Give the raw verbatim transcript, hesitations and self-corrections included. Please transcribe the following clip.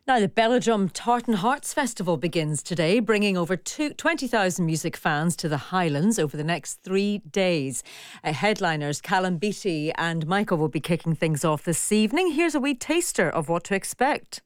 Now, the Belladrum Tartan Hearts Festival begins today, bringing over twenty thousand music fans to the Highlands over the next three days. Uh, headliners Callum Beattie and Michael will be kicking things off this evening. Here's a wee taster of what to expect.